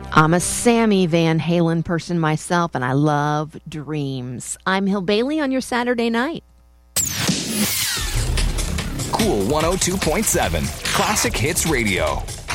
I'm a Sammy Van Halen person myself, and I love Dreams. I'm Hill Bailey on your Saturday night. Cool 102.7 Classic Hits Radio.